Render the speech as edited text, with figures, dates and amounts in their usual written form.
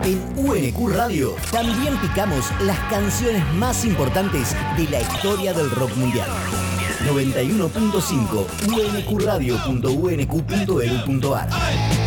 En UNQ Radio también picamos las canciones más importantes de la historia del rock mundial. 91.5 unqradio.unq.edu.ar